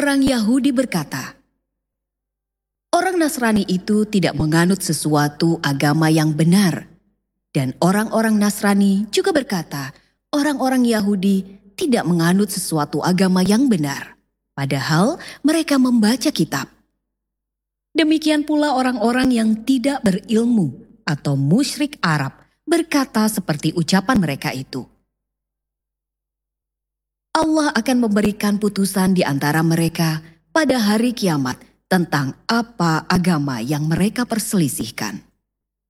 Orang Yahudi berkata, orang Nasrani itu tidak menganut sesuatu agama yang benar. Dan orang-orang Nasrani juga berkata, orang-orang Yahudi tidak menganut sesuatu agama yang benar. Padahal mereka membaca kitab. Demikian pula orang-orang yang tidak berilmu atau musyrik Arab berkata seperti ucapan mereka itu. Allah akan memberikan putusan di antara mereka pada hari kiamat tentang apa agama yang mereka perselisihkan.